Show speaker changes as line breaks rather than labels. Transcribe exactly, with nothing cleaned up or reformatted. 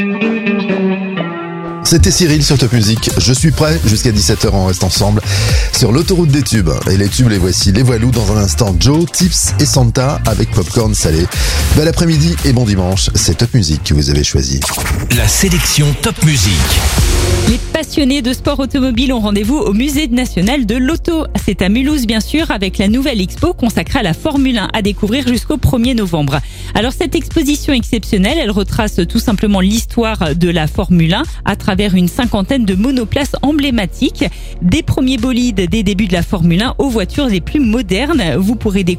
C'était Cyril sur Top Music. Je suis prêt. Jusqu'à dix-sept heures, on reste ensemble sur l'autoroute des tubes. Et les tubes, les voici. Les voilous dans un instant. Joe, Tips et Santa avec Popcorn Salé. Bel après-midi et bon dimanche. C'est Top Music que vous avez choisi.
La sélection Top Music.
Les passionnés de sport automobile ont rendez-vous au Musée national de l'auto. C'est à Mulhouse, bien sûr, avec la nouvelle expo consacrée à la Formule un à découvrir jusqu'au premier novembre. Alors, cette exposition exceptionnelle, elle retrace tout simplement l'histoire de la Formule un à travers une cinquantaine de monoplaces emblématiques. Des premiers bolides des débuts de la Formule un aux voitures les plus modernes. Vous pourrez découvrir